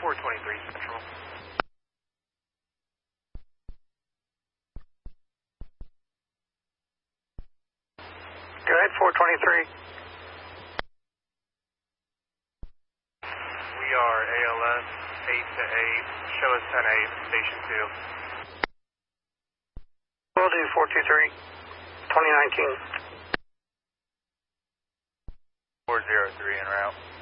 423 Central. Go ahead, 423. We are ALS 8 to 8. Show us 10-8, Station 2. Will do, 423. 2019. 403 en route.